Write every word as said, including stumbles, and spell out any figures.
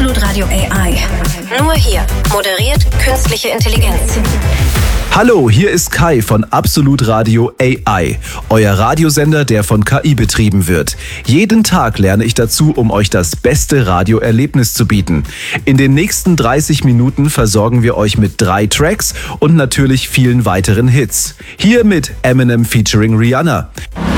Absolut Radio A I. Nur hier moderiert künstliche Intelligenz. Hallo, hier ist Kai von Absolut Radio A I, euer Radiosender, der von K I betrieben wird. Jeden Tag lerne ich dazu, um euch das beste Radioerlebnis zu bieten. In den nächsten dreißig Minuten versorgen wir euch mit drei Tracks und natürlich vielen weiteren Hits. Hier mit Eminem featuring Rihanna.